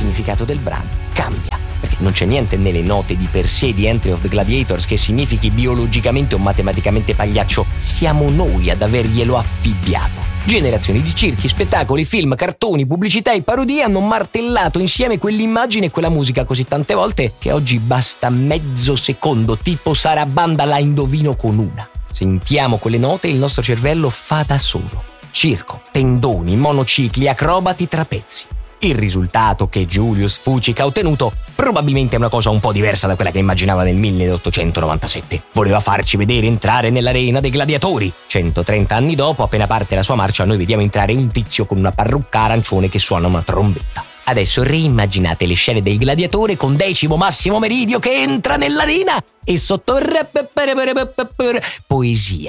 significato del brano cambia. Perché non c'è niente nelle note di per sé di Entry of the Gladiators che significhi biologicamente o matematicamente pagliaccio. Siamo noi ad averglielo affibbiato. Generazioni di circhi, spettacoli, film, cartoni, pubblicità e parodie hanno martellato insieme quell'immagine e quella musica così tante volte che oggi basta mezzo secondo, tipo Sarabanda la indovino con una. Sentiamo quelle note e il nostro cervello fa da solo. Circo, tendoni, monocicli, acrobati, trapezi. Il risultato che Julius Fucik ha ottenuto probabilmente è una cosa un po' diversa da quella che immaginava nel 1897. Voleva farci vedere entrare nell'arena dei gladiatori. 130 anni dopo, appena parte la sua marcia, noi vediamo entrare un tizio con una parrucca arancione che suona una trombetta. Adesso reimmaginate le scene del gladiatore con Decimo Massimo Meridio che entra nell'arena e sotto poesia.